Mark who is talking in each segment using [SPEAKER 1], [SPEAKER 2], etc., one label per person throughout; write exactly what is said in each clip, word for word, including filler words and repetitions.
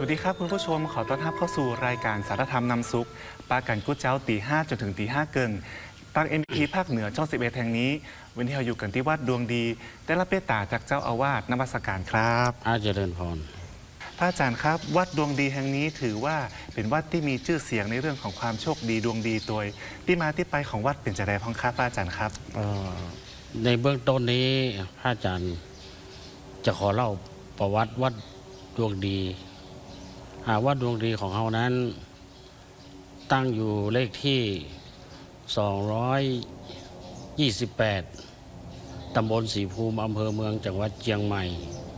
[SPEAKER 1] วัสดีครับคุณผู้ชมขอต้อนรับเข้าสู่รายการสารธรรมนำสุขปากันกุ้เจ้าตีห้าจนถึงตีห้าเกินตักเอ็มพีภาคเหนือช่องสิบเอ็ดแห่งนี้วันนี้เราอยู่กันที่วัดดวงดีได้รับเมตตาจากเจ้าอาวาสนมัสการครับ
[SPEAKER 2] อาเจริญพร
[SPEAKER 1] พระอาจารย์ครับวัดดวงดีแห่งนี้ถือว่าเป็นวัดที่มีชื่อเสียงในเรื่องของความโชคดีดวงดีตัวที่มาที่ไปของวัดเป็นจะได้พ้องครับพระอาจารย์ครับ
[SPEAKER 2] ในเบื้องต้นนี้พระอาจารย์จะขอเล่าประวัติวัดดวงดีหาวัดดวงดีของเรานั้นตั้งอยู่เลขที่สองร้อยยี่สิบแปดตำบลศรีภูมิอำเภอเมืองจังหวัดเชียงใหม่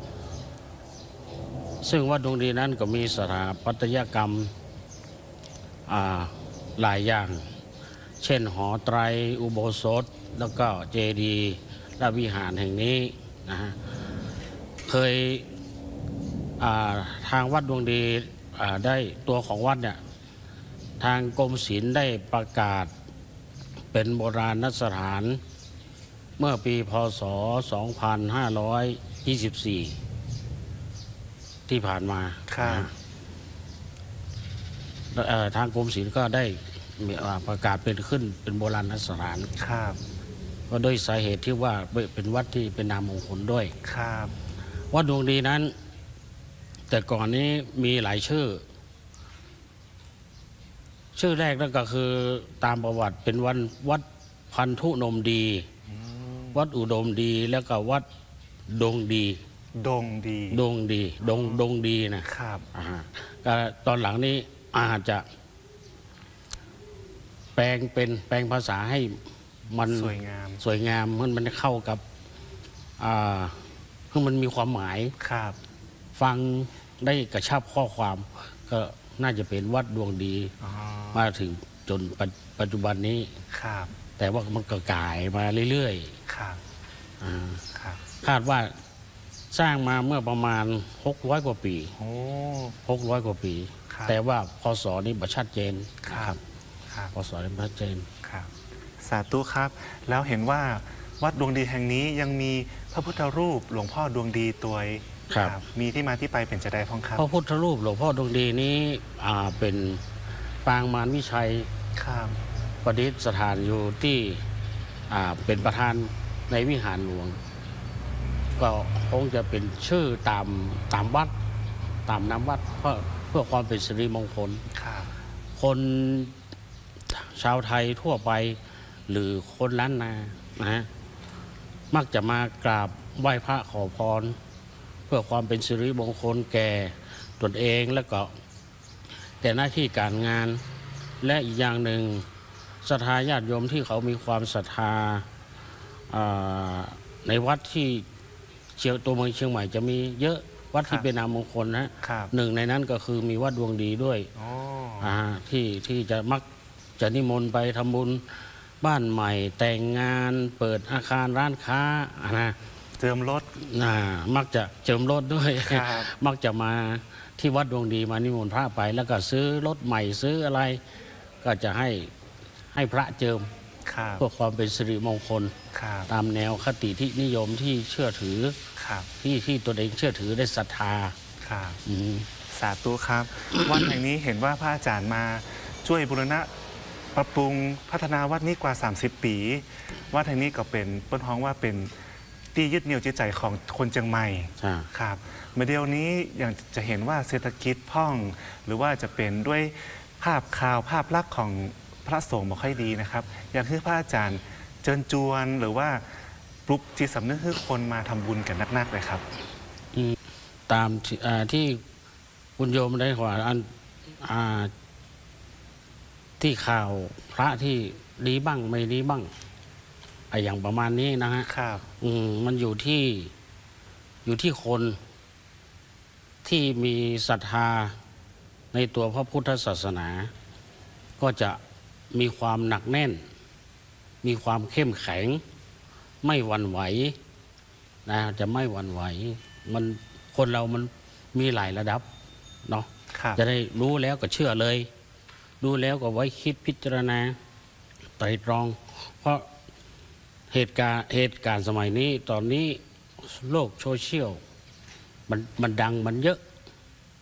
[SPEAKER 2] ซึ่งวัดดวงดีนั้นก็มีสถาปัตยกรรมหลายอย่างเช่นหอไตรอุโบสถแล้วก็เจดีย์และวิหารแห่งนี้นะฮะเคยทางวัดดวงดีได้ตัวของวัดเนี่ยทางกรมศิลป์ได้ประกาศเป็นโบราณสถานเมื่อปีพ.ศ. สองพันห้าร้อยยี่สิบสี่ที่ผ่านมาทางกรมศิลป์ก็ได้ประกาศเป็นขึ้นเป็นโบราณสถานก็ด้วยสาเหตุที่ว่าเป็นวัดที่เป็นนามมงคลด้วยวัดดวงดีนั้นแต่ก่อนนี้มีหลายชื่อชื่อแรกนั่นก็คือตามประวัติเป็นวันวัดพันธุนมดีวัดอุดมดีแล้วก็วัดดงดี
[SPEAKER 1] ดงดี
[SPEAKER 2] ดงดีดงดงดีนะครับก็ตอนหลังนี้อาจจะแปลงเป็นแปลงภาษาให้มัน
[SPEAKER 1] สวยงาม
[SPEAKER 2] สวยงามมันมันเข้ากับอ่าคือมันมีความหมาย
[SPEAKER 1] ครับ
[SPEAKER 2] ฟังได้กระชับข้อความก็น่าจะเป็นวัดดวงดีมาถึงจนปัจจุบันนี้
[SPEAKER 1] ครับ
[SPEAKER 2] แต่ว่ามันก็กลายมาเรื่อย
[SPEAKER 1] ๆครับ
[SPEAKER 2] คาดว่าสร้างมาเมื่อประมาณหกร้อยกว่าปี
[SPEAKER 1] โอ้
[SPEAKER 2] หกร้อยกว่าปีแต่ว่าพศนี้บัชัดเจน
[SPEAKER 1] ครับ
[SPEAKER 2] พศนี้บัชัดเจน
[SPEAKER 1] ครับสาธุครับแล้วเห็นว่าวัดดวงดีแห่งนี้ยังมีพระพุทธรูปหลวงพ่อดวงดีตัวมีที่มาที่ไปเป็นจะได้พ้องครับ
[SPEAKER 2] พระพุทธรูปหลวงพ่อดวงดีนี้เป็นปางมารวิชัยประดิษฐานอยู่ที่เป็นประธานในวิหารหลวงก็คงจะเป็นชื่อตามตามวัดตามน้ำวัดเพื่อเพื่อความเป็นสิริมงคลคนชาวไทยทั่วไปหรือคนล้านนานะฮะมักจะมากราบไหว้พระขอพรเพื่อความเป็นสิริมงคลแก่ตนเองและก็แก่หน้าที่การงานและอีกอย่างหนึ่งศรัทธาญาติโยมที่เขามีความศรัทธาในวัดที่เชียงตัวเมืองเชียงใหม่จะมีเยอะวัดที่เป็นนามมงคลนะหนึ่งในนั้นก็คือมีวัดดวงดีด้วยที่ที่จะมักจะนิมนต์ไปทำบุญบ้านใหม่แต่งงานเปิดอาคารร้านค้านะ
[SPEAKER 1] เจิมรถ
[SPEAKER 2] มักจะเจิมรถด้วยมักจะมาที่วัดดวงดีมานิมนต์พระไปแล้วก็ซื้อรถใหม่ซื้ออะไรก็จะให้ให้พระเจิมเพื่อความเป็นสิริมงคลตามแนวคติที่นิยมที่เชื่อถือที่ที่ตัวเองเชื่อถือได้ศรัทธา
[SPEAKER 1] สาธุครับวัดแห่งนี้เห็นว่าพระอาจารย์มาช่วยบูรณะปรับปรุงพัฒนาวัดนี้กว่าสามสิบปีวัดแห่งนี้ก็เป็นต้นท้องว่าเป็นที่ยึดเหนี่ยวจิตใจของคนเชียงใหม่ครับเมื่อเดียวนี้อย่างจะเห็นว่าเศรษฐกิจพ่องหรือว่าจะเป็นด้วยภาพข่าวภาพลักษณ์ของพระสงฆ์ไม่ค่อยดีนะครับอย่างที่พระอาจารย์เชิญชวนหรือว่าปลุกจิตสำนึกให้คนมาทำบุญกันนักๆเลยครับ
[SPEAKER 2] ตามที่คุณโยมได้ขออันที่ข่าวพระที่ดีบ้างไม่ดีบ้างอย่างประมาณนี้นะฮะ
[SPEAKER 1] ครับ
[SPEAKER 2] อืมมันอยู่ที่อยู่ที่คนที่มีศรัทธาในตัวพระพุทธศาสนาก็จะมีความหนักแน่นมีความเข้มแข็งไม่หวั่นไหวนะจะไม่หวั่นไหวมันคนเรามันมีหลายระดับเนาะจะได้รู้แล้วก็เชื่อเลยรู้แล้วก็ไว้คิดพิจารณาไตร่ตรองเพราะเหตุการณ์เหตุการณ์สมัยนี้ตอนนี้โลกโซเชียลมันมันดังมันเยอะมัน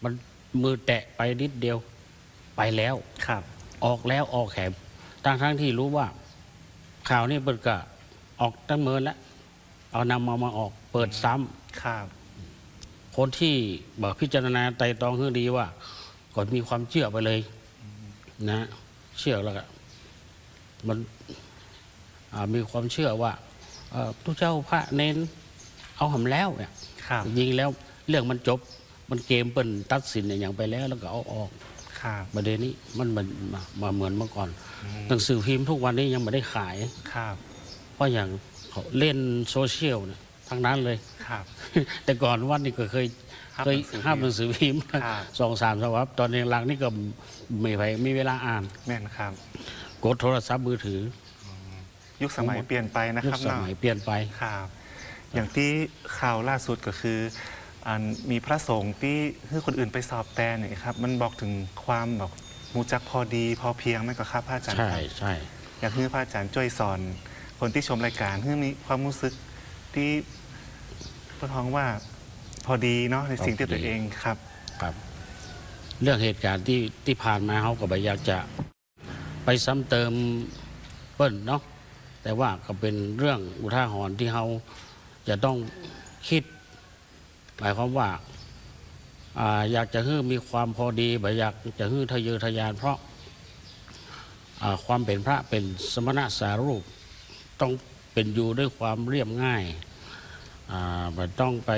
[SPEAKER 2] มือแตะไปนิดเดียวไปแล้ว
[SPEAKER 1] ครับ
[SPEAKER 2] ออกแล้วออกแขมทั้งทั้งที่รู้ว่าข่าวนี้เปิดก็ออกตั้งเมินแล้วเอานำมามาออกเปิดซ้ำ
[SPEAKER 1] ครับ
[SPEAKER 2] คนที่บอกพิจารณาไตรตรองให้ดีว่าก่อนมีความเชื่อไปเลยนะเชื่อแล้วก็มันมีความเชื่อว่าทุกเจ้าพระเน้นเอาหำแล้วเนี่ยยิงแล้วเรื่องมันจบมันเกมเปิ่นตัดสินอย่างไปแล้วแล้วก็เอาออกประเด็นนี้มันมันมาเหมือนเมื่อก่อนหนังสือพิมพ์ทุกวันนี้ยังไม่ได้ขายเพราะอย่างเขาเล่นโซเชียลเนี่ยทั้งนั้นเลยแต่ก่อนวันนี้ก็เคยเคยห้ามหนังสือพิมพ์สองสามฉบับตอนนี้หลังนี่ก็ไม่ไปมีเวลาอ่าน
[SPEAKER 1] แม่นครับ
[SPEAKER 2] กดโทรศัพท์มือถือ
[SPEAKER 1] ยุคสมัยเปลี่ยนไปนะครับ
[SPEAKER 2] ยุคสมัยเปลี่ยนไป
[SPEAKER 1] ครับอย่างที่ข่าวล่าสุดก็คือมีพระสงฆ์ที่ให้คนอื่นไปสอบแต่เนี่ยครับมันบอกถึงความแบบมูจักพอดีพอเพียงไหมก็ครับพระอาจารย์
[SPEAKER 2] ใช่ใช่
[SPEAKER 1] อยากให้พระอาจารย์ช่วยสอนคนที่ชมรายการให้มีความรู้สึกที่พระท้องว่าพอดีเนาะในสิ่งที่ตัวเองครับ
[SPEAKER 2] ครับเรื่องเหตุการณ์ที่ที่ผ่านมาเขาก็ไม่อยากจะไปซ้ำเติมเปิ้ลเนาะแต่ว่าก็เป็นเรื่องอุทาหรณ์ที่เขาจะต้องคิดหมายความว่าอยากจะให้มีความพอดีไม่อยากจะให้ทะเยอทะยานเพราะความเป็นพระเป็นสมณะสารูปต้องเป็นอยู่ด้วยความเรียบง่ายไม่ต้องไป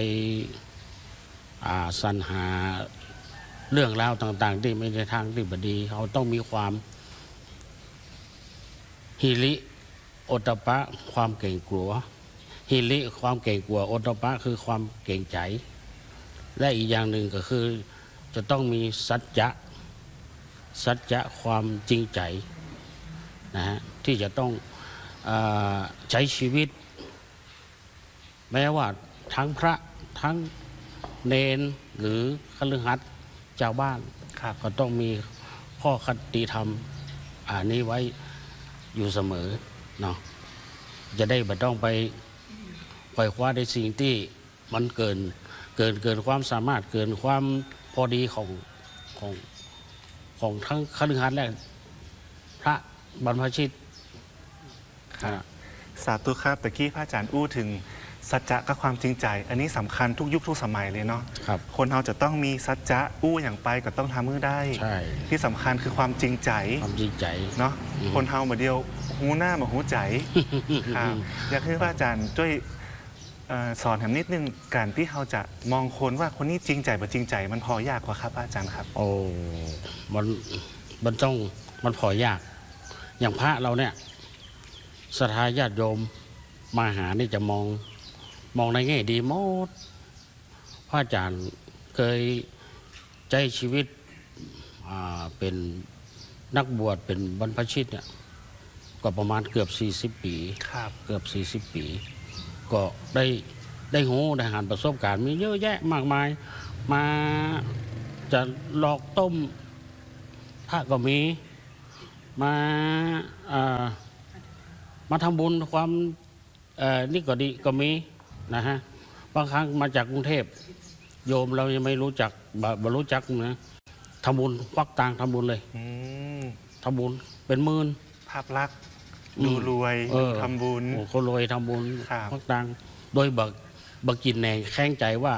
[SPEAKER 2] สรรหาเรื่องราวต่างๆที่ไม่ในทางที่บดีเขาต้องมีความฮิริโอตปะความเก่งกลัวฮิริความเก่งกลัวโอตปะคือความเก่งใจและอีกอย่างหนึ่งก็คือจะต้องมีสัจจะสัจจะความจริงใจนะฮะที่จะต้องใช้ชีวิตแม้ว่าทั้งพระทั้งเณรหรือคฤหัสถ์ชาวบ้านก็ต้องมีข้อคติธรรมอันนี้ไว้อยู่เสมอเนาะจะได้ไม่ต้องไปปล่อยคว้าในสิ่งที่มันเกินเกินเกินความสามารถเกินความพอดีของของของทั้งคฤหัสถ์และพระบรรพชิต
[SPEAKER 1] สาธุครับตะกี้พระอาจารย์อู้ถึงสัจจะกับความจริงใจอันนี้สำคัญทุกยุคทุกสมัยเลยเนาะคนเราจะต้องมีสัจจะอู้อย่างไปก็ต้องทำมือได้ที่สำคัญคือความจริงใจ
[SPEAKER 2] ความจริงใจ
[SPEAKER 1] เนาะคนเราเหมือนเดียวหูหน้าเหมือนหูใจครับอยากให้พระอาจารย์ช่วยสอนแถมนิดนึงการที่เราจะมองคนว่าคนนี้จริงใจบ่จริงใจมันพอยากกว่าครับอาจารย์ครับ
[SPEAKER 2] โอ้มันมันต้องมันพอยากอย่างพระเราเนี่ยศรัทธาญาติโยมมาหานี่จะมองมองในแง่ดีหมดพระอาจารย์เคยใจชีวิตเป็นนักบวชเป็นบรรพชิตเนี่ยก็ประมาณเกือบสี่สิบปีเกือบสี่สิบปีก็ได้ได้หูได้หานประสบการณ์มีเยอะแยะมากมายมาจะหลอกต้มพระก็มีมามาทำบุญความนี่ก็ดีก็มีนะฮะบางครั้งมาจากกรุงเทพโยมเรายังไม่รู้จักบรรู้จักนะทำบุญควักตังค์ทำบุญเลยทำบุญเป็นหมื่น
[SPEAKER 1] ภาพลักษณ์ดูรวยทำบุญ
[SPEAKER 2] คนรวยทำบุญควักตังค์โดยบักบักกินแหน่งแข้งใจว่า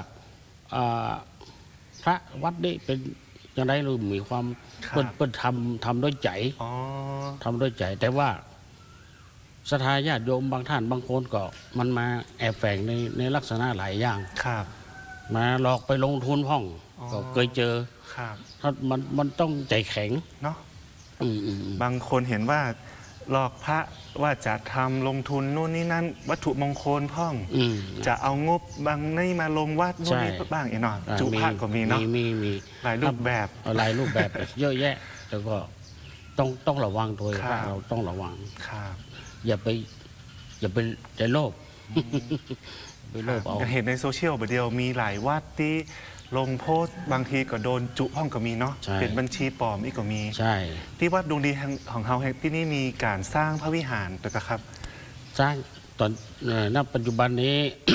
[SPEAKER 2] พระวัดนี้เป็นยังไงหรือมีความเปิดเปิดทำทำด้วยใจทำด้วยใจแต่ว่าศรัทธาญาติโยมบางท่านบางคนก็มันมาแอบแฝงในในลักษณะหลายอย่างมาหลอกไปลงทุนห้องก็เคยเจอถ้ามันมันต้องใจแข็ง
[SPEAKER 1] เนาะบางคนเห็นว่าหลอกพระว่าจะทำลงทุนนู่นนี่นั่นวัตถุมงคลพ่องจะเอางบบางนี่มาลงวัดนู่นนี่บ้างอีกหน่อยจุพระก็มีเนาะ
[SPEAKER 2] มีมี
[SPEAKER 1] หลายรูปแบบ
[SPEAKER 2] หลายรูปแบบเยอะแยะแล้วก็ต้องต้องระวังตัวเราต้องระวังอย่าไปอย่าไปใจโลภไปโลภเอา
[SPEAKER 1] เห็นในโซเชียลประเดียวมีหลายวัดที่ลงโพสต์บางทีก็โดนจุห้องก็มีเนาะเป็นบัญชีปลอมอีกก็มี
[SPEAKER 2] ใช่
[SPEAKER 1] ที่วัดดวงดีของเราที่นี่มีการสร้างพระวิหารตัวครับ
[SPEAKER 2] สร้างตอนณปัจจุบันนี้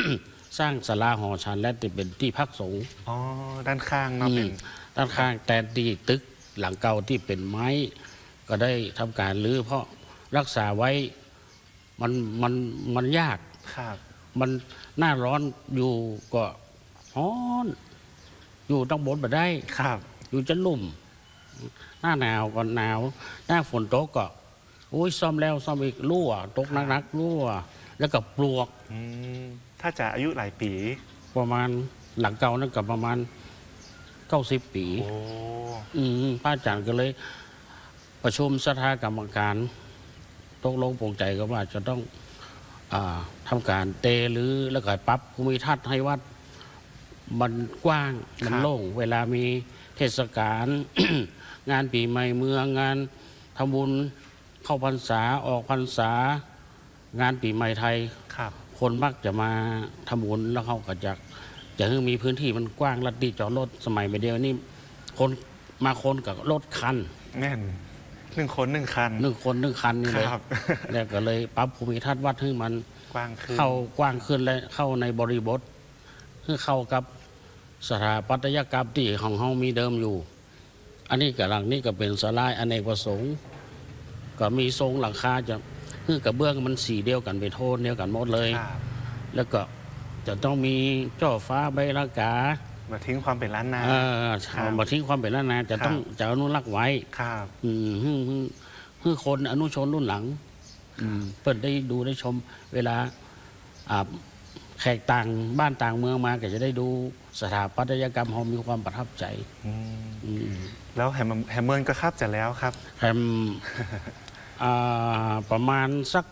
[SPEAKER 2] สร้างศาลาหอฉันและที่เป็นที่พักสงฆ์
[SPEAKER 1] อ๋อด้านข้างเนาะเป็น
[SPEAKER 2] ด้านข้างแต่ที่ตึกหลังเก่าที่เป็นไม้ ก็ได้ทำการรื้อเพราะรักษาไว้มันมันมันยาก
[SPEAKER 1] ครับ
[SPEAKER 2] มันหน้าร้อนอยู่ก็ร้อน อยู่ต้องบนมาได้
[SPEAKER 1] ครับ
[SPEAKER 2] อยู่จะลุ่ม หน้าหนาวก็หนาว หน้าฝนตกก็โอ้ยซ่อมแล้วซ่อมอีกรั่วตกหนักๆรั่ว แล้วก็ปลวก
[SPEAKER 1] อืมถ้าจะอายุหลายปี
[SPEAKER 2] ประมาณหลังเก่านั่นก็ประมาณเก้าสิบปี
[SPEAKER 1] โอ้
[SPEAKER 2] อืมพระอาจารย์ก็เลย ประชุมสภากรรมการตกลงปรงใจก็ว่าจะต้องอาทำการเตหรือแล้วก็ปรับภูมิทัศน์ให้วัดมันกว้างมันโล่งเวลามีเทศกาล งานปีใหม่เมืองงานทำบุญเข้าพรรษาออกพรรษางานปีใหม่ไทย
[SPEAKER 1] ครับ
[SPEAKER 2] คนมักจะมาทำบุญแล้วเขาก็จะจะให้มีพื้นที่มันกว้างลัดดีจอดรถสมัยไม่เดียวนี่คนมาคนกับรถคัน
[SPEAKER 1] แน่นหนึ่งคนหนึ่งคัน
[SPEAKER 2] หนึ่งคนหนึ่งคันนี่เลย
[SPEAKER 1] ครับ
[SPEAKER 2] แล้วก็เลยปรับภูมิทัศน์วัดให้มัน
[SPEAKER 1] กว้างขึ้น
[SPEAKER 2] เข้ากว้างขึ้นและเข้าในบริบทให้เข้ากับสถาปัตยกรรมที่ของเฮามีเดิมอยู่ อันนี้กับหลังนี้ก็เป็นศาลาอเนกประสงค์ ก็มีทรงหลังคาจะคือกระเบื้องมันสีเดียวกันเป็นโทนเดียวกันหมดเลย
[SPEAKER 1] ครับ
[SPEAKER 2] แล้วก็จะต้องมีจ่อฟ้าใบละกา
[SPEAKER 1] มาทิ้งความเป็นล้านนา
[SPEAKER 2] เออ
[SPEAKER 1] ครับ
[SPEAKER 2] มาทิ้งความเป็นล้านนาจะต้อง
[SPEAKER 1] ครับ
[SPEAKER 2] จะอนุรักษ์ไว้
[SPEAKER 1] ครับ
[SPEAKER 2] อืมฮึ่มฮึ่มฮึ่มคนอนุชนรุ่นหลัง อืมเปิดได้ดูได้ชม เวลาอ่าแขกต่างบ้านต่างเมืองมาก็จะได้ดูสถาปัตยกรรมเขามีความประทับใจ
[SPEAKER 1] อืม
[SPEAKER 2] อืม
[SPEAKER 1] แล้วแฮมแฮมเมิร์นก็คาบจะแล้วครับ
[SPEAKER 2] แฮมอ่าประมาณสัก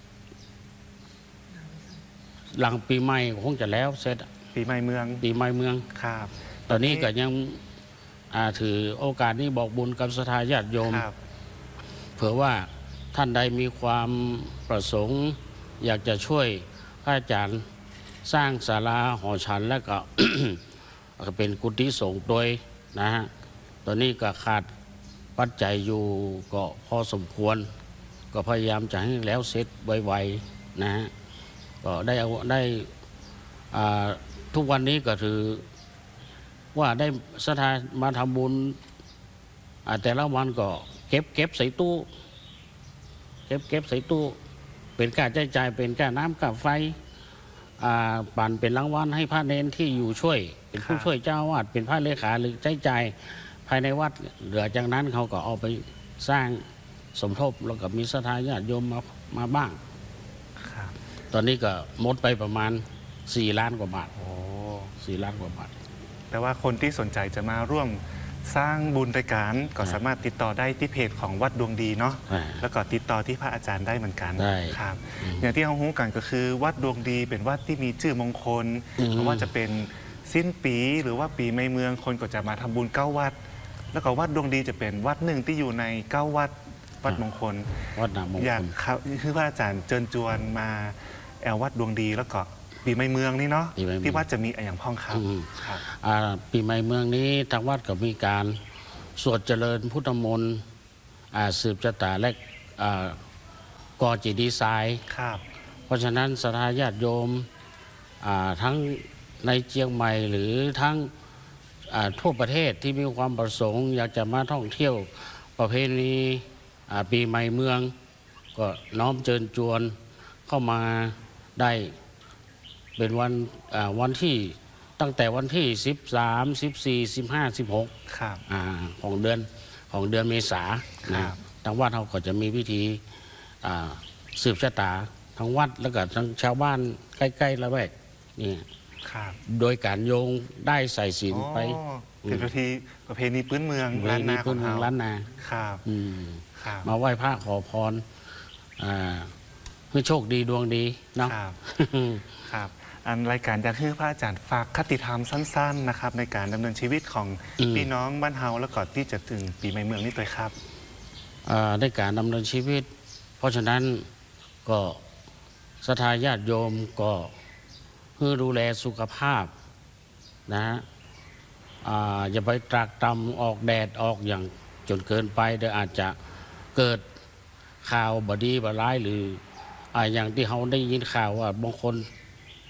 [SPEAKER 2] หลังปีใหม่คงจะแล้วเสร็จ
[SPEAKER 1] ปีใหม่เมือง
[SPEAKER 2] ปีใหม่เมือง
[SPEAKER 1] ครับ
[SPEAKER 2] ตอนนี้ก็ยังอ่าถือโอกาสนี้บอกบุญกับศรัทธาญาติโยม
[SPEAKER 1] ครับ
[SPEAKER 2] เผื่อว่าท่านใดมีความประสงค์ อยากจะช่วยพระอาจารย์สร้างศาลาหอฉันแล้วก็ ก็เป็นกุฏิสงฆ์โดยนะฮะตอนนี้ก็ขาดปัจจัยอยู่ก็พอสมควร ก็พยายามจะให้แล้วเสร็จไวๆนะฮะก็ได้เอาได้อ่าทุกวันนี้ก็ถือว่าได้ศรัทธามาทำบุญอ่าแต่ละวันก็เก็บเก็บใส่ตู้ เก็บเก็บใส่ตู้ เป็นค่าใช้จ่ายเป็นค่าน้ำค่าไฟอ่าปั่นเป็นรางวัลให้พระเนนที่อยู่ช่วย เป็นผู้
[SPEAKER 1] ครับ
[SPEAKER 2] ช่วยเจ้าอาวาดเป็นพระเลขาหรือใช้จ่ายภายในวัดเหลือจากนั้นเขาก็เอาไปสร้างสมทบแล้วก็มีศรัทธาญาติโยมมามาบ้าง
[SPEAKER 1] ครับ
[SPEAKER 2] ตอนนี้ก็หมดไปประมาณสี่ล้านกว่าบาท
[SPEAKER 1] โอ้
[SPEAKER 2] สี่ล้านกว่าบาท
[SPEAKER 1] แต่ว่าคนที่สนใจจะมาร่วมสร้างบุญรายการก็
[SPEAKER 2] ครับ
[SPEAKER 1] สามารถติดต่อได้ที่เพจของวัดดวงดีเนาะ
[SPEAKER 2] อ่า
[SPEAKER 1] แล้วก็ติดต่อที่พระอาจารย์ได้เหมือนกัน
[SPEAKER 2] ได้
[SPEAKER 1] ครับ
[SPEAKER 2] อืม
[SPEAKER 1] อย่างที่เรารู้กันก็คือ วัดดวงดีเป็นวัดที่มีชื่อมงคล
[SPEAKER 2] อืม
[SPEAKER 1] ไม่ว่าจะเป็นสิ้นปีหรือว่าปีใหม่เมืองคนก็จะมาทำบุญเก้าวัด แล้วก็วัดดวงดีจะเป็นวัดหนึ่งที่อยู่ในเก้าวัดวัดมงคล
[SPEAKER 2] วัดนามมง
[SPEAKER 1] อยาก
[SPEAKER 2] คล
[SPEAKER 1] ครับคือพระอาจารย์เชิญชวนมาแอลวัดดวงดีแล้วก็ปีใหม่เมืองนี่เนาะ
[SPEAKER 2] ปีใหม่เมือง
[SPEAKER 1] ที่วัดจะมีอะไรอย่างพ้องครับ
[SPEAKER 2] อืม
[SPEAKER 1] ครับ
[SPEAKER 2] อ่าปีใหม่เมืองนี้ทางวัดก็มีการสวดเจริญพุทธมนต์อ่าสืบชะตาและอ่าก่อเจดีย์ทราย
[SPEAKER 1] ครับ
[SPEAKER 2] เพราะฉะนั้นศรัทธาญาติโยมอ่าทั้งในเชียงใหม่หรือทั้งอ่าทั่วประเทศที่มีความประสงค์ อยากจะมาท่องเที่ยวประเพณีอ่าปีใหม่เมือง ก็น้อมเชิญชวนเข้ามาได้เป็นวันอ่าวันที่ตั้งแต่วันที่ สิบสาม สิบสี่ สิบห้า สิบหก
[SPEAKER 1] ครับ
[SPEAKER 2] อ่าของเดือนของเดือนเมษา
[SPEAKER 1] ครั
[SPEAKER 2] นะ
[SPEAKER 1] บ
[SPEAKER 2] ทางวัดเราก็จะมีพิธีอ่าสืบชะตาทั้งวัดแล้วก็ทั้งชาวบ้านใกล้ๆละแวกนี่
[SPEAKER 1] ครับ
[SPEAKER 2] โดยการโยงได้ใส่ศีลไป
[SPEAKER 1] อ๋อเป็นประเพณีประเพณีพื้นเมือง
[SPEAKER 2] เว
[SPEAKER 1] ล้าน
[SPEAKER 2] ณี
[SPEAKER 1] นาข
[SPEAKER 2] พื้
[SPEAKER 1] อน ง
[SPEAKER 2] เมือง
[SPEAKER 1] เรา
[SPEAKER 2] ล้านนา
[SPEAKER 1] ครับ
[SPEAKER 2] อืม
[SPEAKER 1] ครับ
[SPEAKER 2] มาไหว้พระขอพรอ่าเพื่อโชคดีดวงดีเนาะ
[SPEAKER 1] ครับ ครับ อันรายการอยากให้พระอาจารย์ฝากคติธรรมสั้น ๆ นะครับ ในการดำเนินชีวิตของ
[SPEAKER 2] อืม
[SPEAKER 1] พี่น้องบ้านเฮาแล้วก็ที่จะถึงปีใหม่เมืองนี่ตัวครับ
[SPEAKER 2] อ่าในการดำเนินชีวิต เพราะฉะนั้นก็ศรัทธาญาติโยมก็เพื่อดูแลสุขภาพนะฮะอ่าอย่าไปตรากตรำออกแดดออกอย่างจนเกินไปเดี๋ยวอาจจะเกิดข่าวบดีบร้ายหรืออ่าอย่างที่เขาได้ยินข่าวว่าบางคน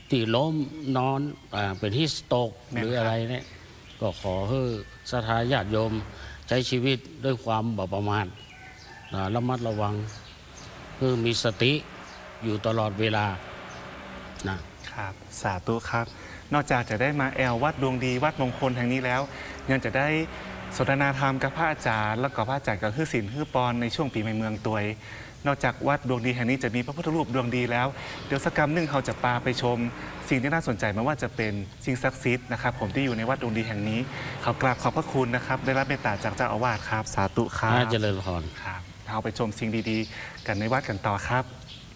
[SPEAKER 2] ที่ล้มนอนอ่าเป็นฮิสโตกหรืออะไรเนี่ยก็ขอให้ศรัทธาญาติโยมใช้ชีวิตด้วยความบ่ประมาทนะระมัดระวังคือมีสติอยู่ตลอดเวลานะครับ
[SPEAKER 1] สาธุครับ นอกจากจะได้มาแอลวัดดวงดีวัดมงคลแห่งนี้แล้ว ยังจะได้สนทนาธรรมกับพระอาจารย์แล้วก็พระอาจารย์กับฮือศิลป์ฮือปอนในช่วงปีใหม่เมืองตัวยนอกจากวัดดวงดีแห่งนี้จะมีพระพุทธรูปดวงดีแล้วเดี๋ยวสักกรรมหนึ่งเขาจะปาไปชม สิ่งที่น่าสนใจไม่ว่าจะเป็นสิ่งศักดิ์สิทธิ์นะครับผมที่อยู่ในวัดดวงดีแห่งนี้เขากราบขอบพระคุณนะครับได้รับเมตตาจากเจ้าอาวาสครับสาธุครับ
[SPEAKER 2] น่าเจริญพร
[SPEAKER 1] ครับเราไปชมสิ่งดีๆ กันในวัดกันต่อครับ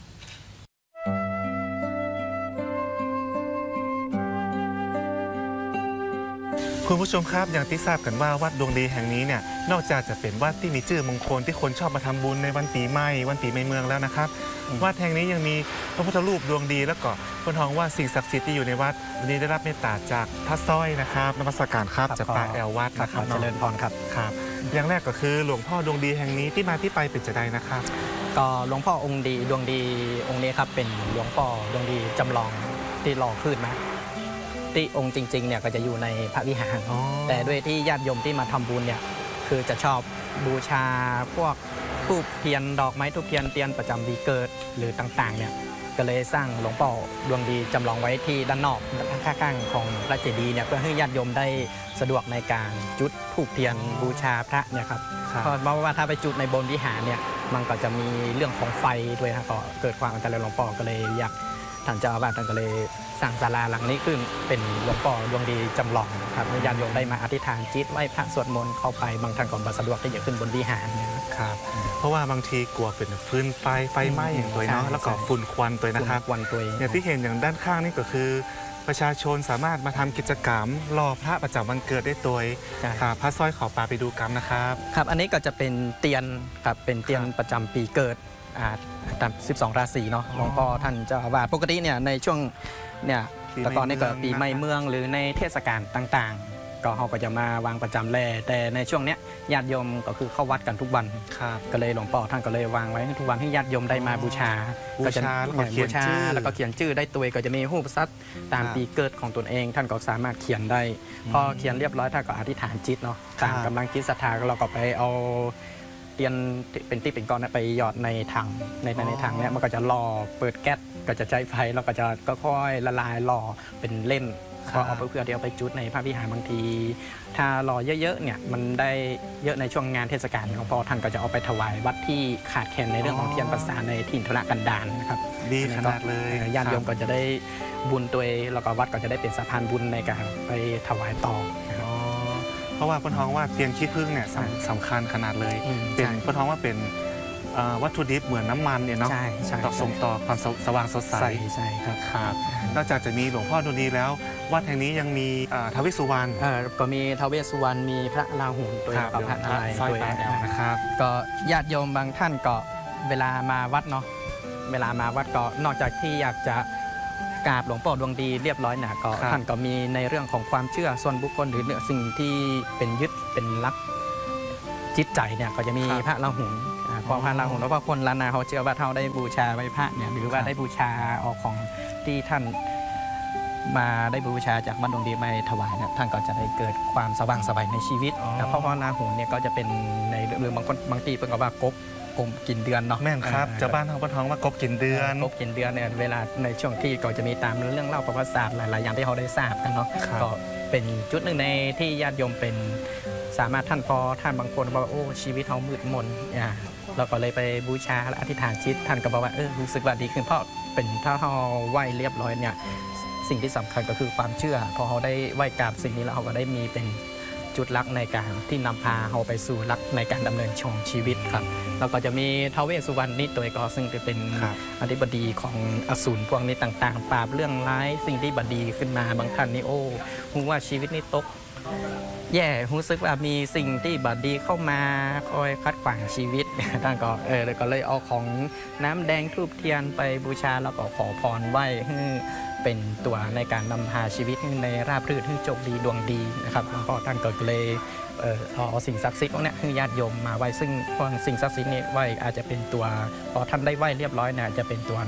[SPEAKER 1] คุณผู้ชมครับอย่างที่ทราบกันว่าวัดดวงดีแห่งนี้เนี่ยนอกจากจะเป็นวัดที่มีชื่อมงคลที่คนชอบมาทำบุญในวันปีใหม่วันปีใหม่เมืองแล้วนะครับวัดแห่งนี้ยังมีพระพุทธรูปดวงดีแล้วก็คนท้องว่าสิ่งศักดิ์สิทธิ์ที่อยู่ในวัดวันนี้ได้รับเมตตาจากพระสร้อยนะครับนมัสการครับจากป่าแอลวัดนะครับ
[SPEAKER 3] เจริญพรครับ
[SPEAKER 1] ครับอย่างแรกก็คือหลวงพ่อดวงดีแห่งนี้ที่มาที่ไปเป็นจะได้นะครับ
[SPEAKER 3] ก็หลวงพ่อองค์ดีดวงดีองค์นี้ครับเป็นหลวงพ่อดวงดีจำลองที่หล่อขึ้นมาที่องค์จริงๆเนี่ยก็จะอยู่ในพระวิหารแต่ด้วยที่ญาติโยมที่มาทำบุญเนี่ยคือจะชอบบูชาพวกธูปเทียนดอกไม้ธูปเทียนเทียนประจำปีเกิดหรือต่างๆเนี่ยก็เลยสร้างหลวงพ่อดวงดีจำลองไว้ที่ด้านนอกข้างๆของพระเจดีย์เนี่ยเพื่อให้ญาติโยมได้สะดวกในการจุดธูปเทียนบูชาพระเนี่ยครับเพราะว่าถ้าไปจุดในบนวิหารเนี่ยมันก็จะมีเรื่องของไฟด้วยครับก็เกิดความอันตรายหลวงพ่อก็เลยอยากท่านเจ้าอาวาสท่านก็เลยสร้างศาลาหลังนี้ขึ้นเป็นหลวงพ่อดวงดีจำลองครับญาติโยมได้มาอธิษฐานจิตไหว้พระสวดมนต์เข้าไปบางท่านก็บ่สะดวกที่จะขึ้นบนวิหารนะครับ
[SPEAKER 1] เพราะว่าบางทีกลัวเป็นฟืนไฟไฟไหม้อย่างตัวเนาะแล้วก็ฝุ่นควันตัวนะครับ
[SPEAKER 3] ควันตัว
[SPEAKER 1] อย่างที่เห็นอย่างด้านข้างนี่ก็คือ ประชาชนสามารถมาทำกิจกรรมรอพระประจำวันเกิดได้ตัวครับพระสร้อยขอปลาไปดูกรรมนะครับ
[SPEAKER 3] ครับอันนี้ก็จะเป็นเตียนครับเป็นเตียนประจำปีเกิดตามสิบสองราศีเนาะหลวงพ่อท่านเจ้าอาวาสปกติเนี่ยในช่วงเนี่ยแต่ก่อนนี่ก็ปีใหม่เมืองหรือในเทศกาลต่างๆก็เขาก็จะมาวางประจำแลแต่ในช่วงเนี้ยญาติโยมก็คือเข้าวัดกันทุกวันก็เลยหลวงพ่อท่านก็เลยวางไว้ทุกวันให้ญาติโยมได้มาบูชา
[SPEAKER 1] ก็จะ
[SPEAKER 3] บูชาแล้วก็เขียนชื่อได้ตัวก็จะมีรูปสัตว์ตามปีเกิดของตนเองท่านก็สามารถเขียนได้พอเขียนเรียบร้อยท่านก็อธิษฐานจิตเนาะตามกำลังจิตศรัทธาเราก็ไปเอาเตียนเป็นที่เป็นก้อนไปหยอดในถังในในถังเนี้ยมันก็จะรอเปิดแก๊สก็จะใช้ไฟแล้วก็จะก็ค่อยละลายรอเป็นเล่นก็เอาไปเพื่อเดียวไปจุดในพระวิหารบางทีถ้ารอเยอะๆเนี่ยมันได้เยอะในช่วงงานเทศกาลหลวงพ่อท่านก็จะเอาไปถวายวัดที่ขาดแคลนในเรื่องของเทียนประสานในถิ่นธุรกันดารนะครับ
[SPEAKER 1] ดีขนาดเลย
[SPEAKER 3] ญาติโยมก็จะได้บุญตัวเองแล้วก็วัดก็จะได้เป็นสะพานบุญในการไปถวายต่อ
[SPEAKER 1] เพราะว่าพ้นท้องว่าเตียนขี้ผึ้งเนี่ยสำคัญขนาดเลยเป็นพ้นท้องว่าเป็นวัตถุดิบเหมือนน้ำมันเนี่ยเนาะต่อส่งต่อความสว่างสดใส
[SPEAKER 3] ใช่ครับ
[SPEAKER 1] ครับนอกจากจะมีหลวงพ่อดวงดีแล้ววัดแห่งนี้ยังมีท้าวเวสสุวรรณ
[SPEAKER 3] ก็มีท้าวเวสสุวรรณมีพระราหุลตัวกับพระนารายณ์ตัว
[SPEAKER 1] นะครับ
[SPEAKER 3] ก็ญาติโยมบางท่านก็เวลามาวัดเนาะเวลามาวัดก็นอกจากที่อยากจะกราบหลวงพ่อดวงดีเรียบร้อยเนี่ยก็ท่านก็มีในเรื่องของความเชื่อส่วนบุคคลหรือเนื้อสิ่งที่เป็นยึดเป็นลักจิตใจเนี่ยก็จะมีพระราหุลพอพระราหุลแล้วพอคนล้านนาเขาเชื่อว่าเขาได้บูชาไว้พระเนี่ยหรือว่าได้บูชาออกของที่ท่านมาได้บูชาจากบ้านดวงดีมาถวายเนี่ยท่านก็จะได้เกิดความสว่างสบายในชีวิตแล้วเพราะว่าราหุลเนี่ยก็จะเป็นในเรื่องบางคนบางทีเพิ่งก็ว่ากบกบกินเดือนเนาะ
[SPEAKER 1] แม่นครับเจ้าบ้านทางพ้นท้องว่ากบกินเดือน
[SPEAKER 3] กบกินเดือนเนี่ยเวลาในช่วงที่ก็จะมีตามเรื่องเล่าประวัติศาสตร์หลายๆอย่างที่เขาได้ทราบกันเนาะก็เป็นจุดหนึ่งในที่ญาติโยมเป็นสามารถท่านพอท่านบางคนบอกว่าโอ้ชีวิตเขามืดมนอ่าเราก็เลยไปบูชาและอธิษฐานจิตท่านก็บอกว่าเออรู้สึกว่าดีขึ้นเพราะเป็นถ้าเขาไหว้เรียบร้อยเนี่ยสิ่งที่สำคัญก็คือความเชื่อพอเขาได้ไหว้กราบสิ่งนี้แล้วเขาก็ได้มีเป็นจุดลักในการที่นำพาเขาไปสู่ลักในการดำเนินชงชีวิตครับแล้วก็จะมีท้าวเวสสุวรรณนี่ตัวก็ซึ่งจะเป็นอธิบดีของอสูรพวกนี้ต่างๆปราบเรื่องร้ายสิ่งที่บดีขึ้นมาบางท่านนี่โอ้รู้ว่าชีวิตนี่ตกแย่รู้สึกว่ามีสิ่งที่บดีเข้ามาคอยคัดขวางชีวิตท่านก็เออเลยก็เลยเอาของน้ำแดงทูบเทียนไปบูชาแล้วก็ขอพรไหว้ให้เป็นตัวในการนำพาชีวิตในราบรื่นให้โชคดีดวงดีนะครับเพราะท่านก็เลยเออเอาสิ่งศักดิ์สิทธิ์พวกนี้ให้ญาติโยมมาไหว้ซึ่งพวกสิ่งศักดิ์สิทธิ์นี้ไหว้อาจจะเป็นตัวพอท่านได้ไหว้เรียบร้อยเนี่ยจะเป็นตัวรับ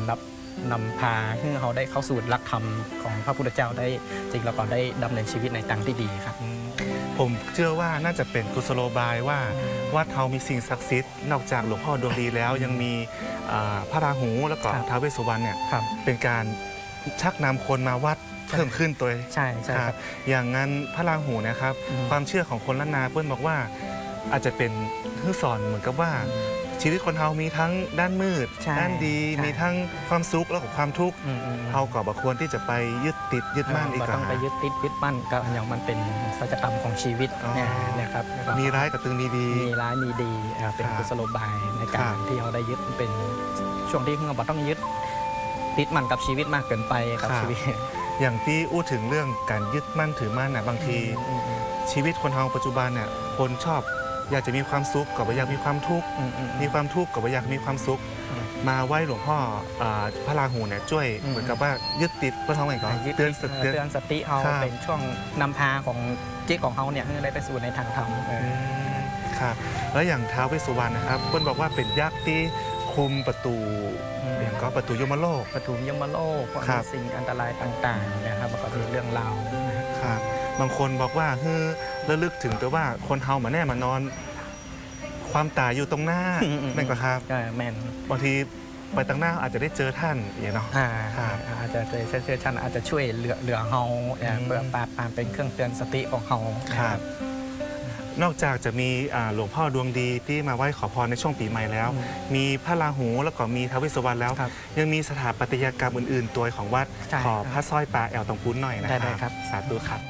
[SPEAKER 3] นำพาให้เขาได้เข้าสู่หลักธรรมของพระพุทธเจ้าได้จริงแล้วก็ได้ดำเนินชีวิตในทางที่ดีครับ
[SPEAKER 1] ผมเชื่อว่าน่าจะเป็นกุศโลบายว่าวัดเฮามีสิ่งศักดิ์สิทธิ์นอกจากหลวงพ่อดวงดีแล้วยังมีอ่าพระราหูแล้วก็
[SPEAKER 3] ครับ
[SPEAKER 1] ท้าวเวสสุวรรณเนี่ย
[SPEAKER 3] ครับ
[SPEAKER 1] เป็นการชักนำคนมาวัดเพิ่มขึ้นตัว
[SPEAKER 3] ใช่ใช่ครับ
[SPEAKER 1] อย่างนั้นพระราหูนะครับ
[SPEAKER 3] อืม
[SPEAKER 1] ความเชื่อของคนล้านนาเพื่อนบอกว่าอาจจะเป็นเพื่อสอนเหมือนกับว่าชีวิตคนเฮามีทั้งด้านมืด
[SPEAKER 3] ใช่
[SPEAKER 1] ด้านดี
[SPEAKER 3] ใช่
[SPEAKER 1] มีทั้งความสุขแล้วก็ความทุกข์
[SPEAKER 3] อืมอืม
[SPEAKER 1] เฮาก็บ่ควรที่จะไปยึดติดยึดมั่นอีก
[SPEAKER 3] บ่
[SPEAKER 1] แล้
[SPEAKER 3] ต้องไปยึดติดยึดมั่นก็อย่างมันเป็นสัจธรรมของชีวิต
[SPEAKER 1] อ๋อ
[SPEAKER 3] เนี่ยนะครับแล้วก็
[SPEAKER 1] มีร้ายกับตึงมีดี
[SPEAKER 3] มีร้ายมีดีอ่าเป็น
[SPEAKER 1] ครับ
[SPEAKER 3] กุศโลบายในกา
[SPEAKER 1] ครั
[SPEAKER 3] ร
[SPEAKER 1] บ
[SPEAKER 3] ที่เขาได้ยึดเป็นช่วงที่เราบ่ต้องยึดติดมันกับชีวิตมากเกินไปกับชีวิต
[SPEAKER 1] อย่างที่อู้ถึงเรื่องการยึดมั่นถือมั่นน่ะบางที
[SPEAKER 3] อืมอืม
[SPEAKER 1] ชีวิตคนเฮาปัจจุบันเนี่ยคนชอบอยากจะมีความสุขกับอยากมีความทุกข์
[SPEAKER 3] อืมอืม
[SPEAKER 1] มีความทุกข์กับอยากมีความสุข
[SPEAKER 3] อืม
[SPEAKER 1] มาไหว้หลวงพ่ออ่าพระราหูเนี่ยช่วย
[SPEAKER 3] อืม
[SPEAKER 1] เหมือนกับว่ายึดติดเพื่อท้องไหนก่อน
[SPEAKER 3] ยึด
[SPEAKER 1] เตือน
[SPEAKER 3] ติ
[SPEAKER 1] ส
[SPEAKER 3] ด
[SPEAKER 1] ติ
[SPEAKER 3] เตือนสติเขา
[SPEAKER 1] ครับ
[SPEAKER 3] เป็นช่วงนำพาของจิตของเขาเนี่ยให้ได้ไปสู่ในทางธรรมเออ
[SPEAKER 1] อืมครับแล้วอย่างท้าวเวสสุวรรณนะครับเพื่อนบอกว่าเป็นยักษ์ที่คุมประตู
[SPEAKER 3] อืม
[SPEAKER 1] อย่างก็ประตูยมโลก
[SPEAKER 3] ปฐุมยมโลกพวก
[SPEAKER 1] ครับ
[SPEAKER 3] สิ่งอันตรายต่างๆนะครับแล้วก็มีเรื่องราวนะครับ
[SPEAKER 1] ครับบางคนบอกว่าเฮ้อระลึกถึงแต่ว่าคนเฮามาแน่มานอน ความตายอยู่ตรงหน้า
[SPEAKER 3] อืมอืม
[SPEAKER 1] นั่นก็ครับ
[SPEAKER 3] ก็แมน
[SPEAKER 1] บางทีไปตั้งหน้าอาจจะได้เจอท่านอย่างเงี้ยเนาะ
[SPEAKER 3] อ่า
[SPEAKER 1] ครับ
[SPEAKER 3] อาจจะเชื่อเชื่อชันอาจจะช่วยเหลือเหลือเฮาเอ่อ
[SPEAKER 1] อืม
[SPEAKER 3] เพื่อปราบปรามเป็นเครื่องเตือนสติของเฮานะ
[SPEAKER 1] ค
[SPEAKER 3] ค
[SPEAKER 1] รั
[SPEAKER 3] รับ บ
[SPEAKER 1] นอกจากจะมีอ่าหลวงพ่อดวงดีที่มาไหว้ขอพรในช่วงปีใหม่แล้ว
[SPEAKER 3] อืม
[SPEAKER 1] มีพระราหูแล้วก็มีท้าวเวสสุวรรณแล้ว
[SPEAKER 3] ครับ
[SPEAKER 1] ยังมีสถาปัตยกรรมอื่นๆ ตัวของวัด
[SPEAKER 3] ใช่
[SPEAKER 1] ขอ
[SPEAKER 3] ครับ
[SPEAKER 1] พระสร้อยปลาแอลตองพุ้นหน่อยนะ
[SPEAKER 3] ได้
[SPEAKER 1] ค
[SPEAKER 3] ได้
[SPEAKER 1] รับ
[SPEAKER 3] ครับ
[SPEAKER 1] สาธุครับ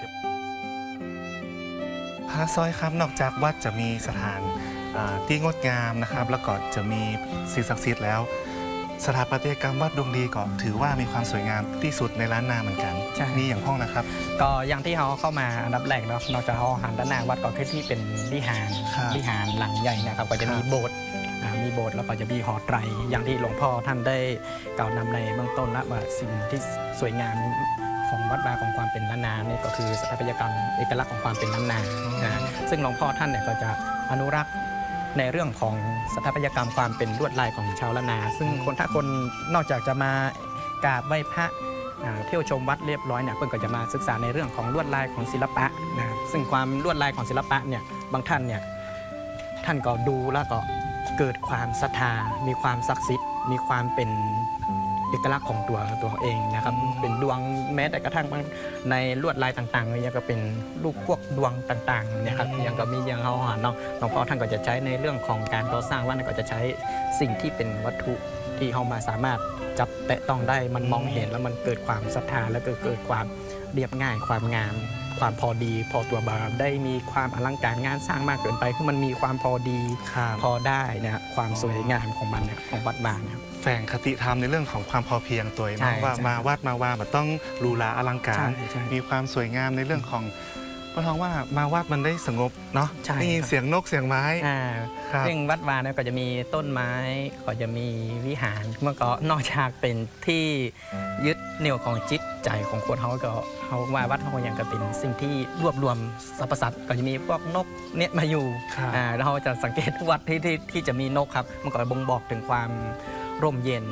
[SPEAKER 1] พระสร้อยครับนอกจากวัดจะมีสถานอ่าที่งดงามนะครับ แล้วก็จะมีสิ่งศักดิ์สิทธิ์แล้ว สถาปัตยกรรมวัดดวงดีก็ถือว่ามีความสวยงามที่สุดในล้านนาเหมือนกัน
[SPEAKER 3] ใช่
[SPEAKER 1] มีอย่างห้องนะครับ
[SPEAKER 3] ก็อย่างที่เขาเข้ามาอันดับแรกเนาะนอกจากเขาหันด้านหน้าวัดก็คือที่เป็นวิหาร
[SPEAKER 1] ครับ
[SPEAKER 3] วิหารหลังใหญ่นะครับก็จะมี
[SPEAKER 1] ครับ
[SPEAKER 3] โบสถ์อ่ามีโบสถ์แล้วก็จะมีหอไตรอย่างที่หลวงพ่อท่านได้กล่าวนำในเบื้องต้นและว่าสิ่งที่สวยงามของวัดวาของความเป็นล้านนานี่ก็คือสถาปัตยกรรมเอกลักษณ์ของความเป็นล้านนานะซึ่งหลวงพ่อท่านเนี่ยก็จะอนุรักษ์ในเรื่องของสถาปัตยกรรมความเป็นลวดลายของชาวล้านนา ซึ่งคนถ้าคนนอกจากจะมากราบไหว้พระ อ่าเที่ยวชมวัดเรียบร้อยเนี่ยเพื่อนก็จะมาศึกษาในเรื่องของลวดลายของศิลปะนะซึ่งความลวดลายของศิลปะเนี่ยบางท่านเนี่ยท่านก็ดูแล้วก็เกิดความศรัทธา มีความศักดิ์สิทธิ์มีความเป็นเอกลักษณ์ของตัวตัวเองนะครับเป็นดวงแม้แต่กระทั่งบางในลวดลายต่างๆเนี่ยก็เป็นรูปพวกดวงต่างๆเนะครับอย่างก็มีอย่างเขาหาเนาะหลวงพ่อท่านก็จะใช้ในเรื่องของการก่อสร้างวัดก็จะใช้สิ่งที่เป็นวัตถุที่เขามาสามารถจับแตะต้องได้มันมองเห็นแล้วมันเกิดความศรัทธาแล้วก็เกิดความเรียบง่ายความงาม ความพอดี พอตัวบาได้มีความอลังการงานสร้างมากเกินไปคือมันมีความพอดี
[SPEAKER 1] ครับ
[SPEAKER 3] พอได้นะฮะความสวยงามของมันเนี่ยของวัดบางนะครับ
[SPEAKER 1] แฝงคติธรรมในเรื่องของความพอเพียงตัวเอง
[SPEAKER 3] ใช่
[SPEAKER 1] ว่า
[SPEAKER 3] ใช่
[SPEAKER 1] มาวัดมาวามันต้องหรูหราอลังการ
[SPEAKER 3] ใช่ใช่
[SPEAKER 1] มีความสวยงามในเรื่องของเพราะท้องว่ามาวัดมันได้สงบเนาะ
[SPEAKER 3] ใช่
[SPEAKER 1] ได้ยิน
[SPEAKER 3] ครับ
[SPEAKER 1] เสียงนกเสียงไม้
[SPEAKER 3] อ่า
[SPEAKER 1] ครับ
[SPEAKER 3] ซึ่งวัดวาเนี่ยก็จะมีต้นไม้ก็จะมีวิหารเมื่อก็นอกจากเป็นที่ยึดเหนี่ยวของจิตใจของคนเขาก็เขาว่าวัดเขาอย่างก็เป็นสิ่งที่รวบรวมสรรพสัตว์ก็จะมีพวกนกเนี่ยมาอยู่
[SPEAKER 1] ครับ
[SPEAKER 3] อ่าแล้วเราจะสังเกตวัดที่ที่ที่จะมีนกครับมันก็บ่งบอกถึงความร่มเย็น